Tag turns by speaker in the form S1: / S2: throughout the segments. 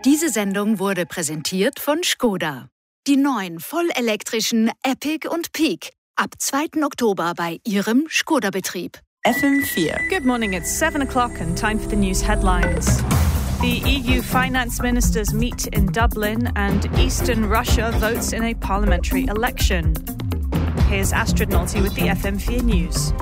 S1: Diese Sendung wurde präsentiert von Škoda. Die neuen vollelektrischen Epic und Peak. Ab 2. Oktober bei Ihrem Škoda-Betrieb.
S2: FM4.
S3: Good morning, it's 7 o'clock and time for the news headlines. The EU finance ministers meet in Dublin and Eastern Russia votes in a parliamentary election. Here's Astrid Nolte with the FM4 News.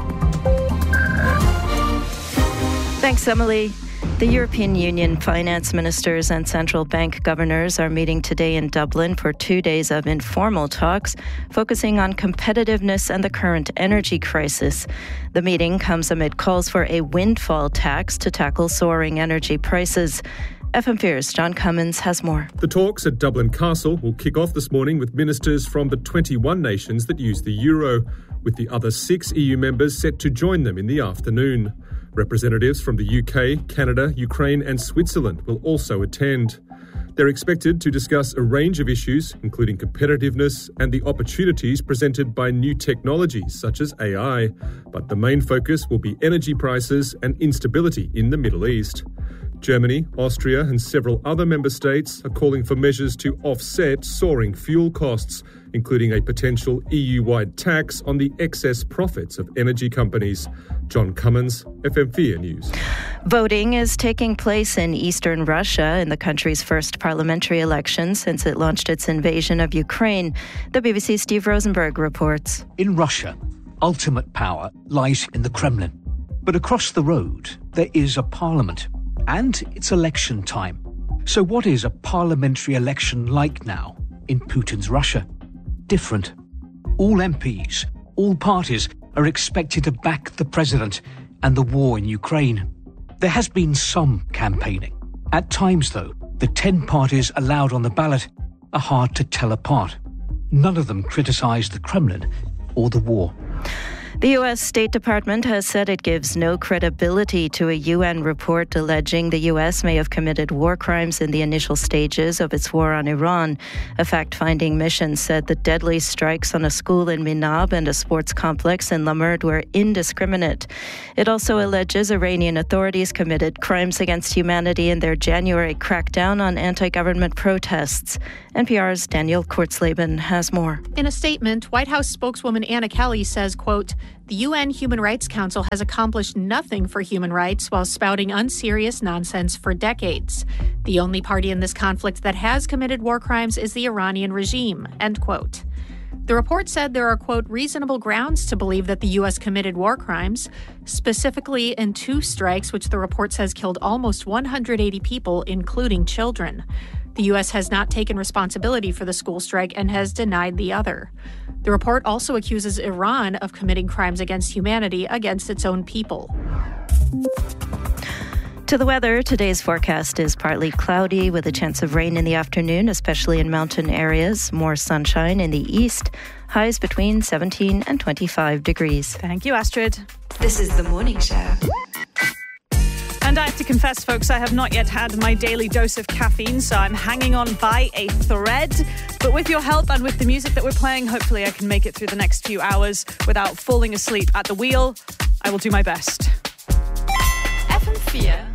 S2: Thanks, Emily. The European Union finance ministers and central bank governors are meeting today in Dublin for 2 days of informal talks, focusing on competitiveness and the current energy crisis. The meeting comes amid calls for a windfall tax to tackle soaring energy prices. FM4's John Cummins has more.
S4: The talks at Dublin Castle will kick off this morning with ministers from the 21 nations that use the euro, with the other 6 EU members set to join them in the afternoon. Representatives from the UK, Canada, Ukraine and Switzerland will also attend. They're expected to discuss a range of issues, including competitiveness and the opportunities presented by new technologies such as AI. But the main focus will be energy prices and instability in the Middle East. Germany, Austria and several other member states are calling for measures to offset soaring fuel costs, including a potential EU-wide tax on the excess profits of energy companies. John Cummins, FM4 News.
S2: Voting is taking place in eastern Russia in the country's first parliamentary election since it launched its invasion of Ukraine. The BBC's Steve Rosenberg reports.
S5: In Russia, ultimate power lies in the Kremlin. But across the road, there is a parliament. And it's election time. So what is a parliamentary election like now in Putin's Russia? Different. All MPs, all parties are expected to back the president and the war in Ukraine. There has been some campaigning. At times, though, the 10 parties allowed on the ballot are hard to tell apart. None of them criticize the Kremlin or the war.
S2: The U.S. State Department has said it gives no credibility to a UN report alleging the U.S. may have committed war crimes in the initial stages of its war on Iran. A fact-finding mission said the deadly strikes on a school in Minab and a sports complex in Lamerd were indiscriminate. It also alleges Iranian authorities committed crimes against humanity in their January crackdown on anti-government protests. NPR's Daniel Kurtzleben has more.
S6: In a statement, White House spokeswoman Anna Kelly says, quote, "The UN Human Rights Council has accomplished nothing for human rights while spouting unserious nonsense for decades. The only party in this conflict that has committed war crimes is the Iranian regime," end quote. The report said there are, quote, "reasonable grounds to believe that the U.S. committed war crimes, specifically in 2 strikes, which the report says killed almost 180 people, including children. The U.S. has not taken responsibility for the school strike and has denied the other." The report also accuses Iran of committing crimes against humanity against its own people.
S2: To the weather, today's forecast is partly cloudy with a chance of rain in the afternoon, especially in mountain areas. More sunshine in the east. Highs between 17 and 25 degrees.
S3: Thank you, Astrid.
S7: This is The Morning Show.
S3: And I have to confess, folks, I have not yet had my daily dose of caffeine, so I'm hanging on by a thread. But with your help and with the music that we're playing, hopefully I can make it through the next few hours without falling asleep at the wheel. I will do my best.
S7: FM4